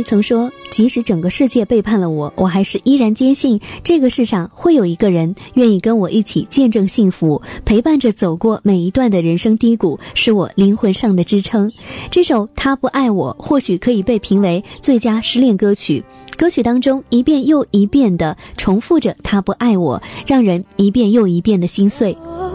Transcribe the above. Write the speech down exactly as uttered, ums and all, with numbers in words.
曾说，即使整个世界背叛了我，我还是依然坚信这个世上会有一个人愿意跟我一起见证幸福，陪伴着走过每一段的人生低谷，是我灵魂上的支撑。这首他不爱我或许可以被评为最佳失恋歌曲，歌曲当中一遍又一遍地重复着他不爱我，让人一遍又一遍的心碎。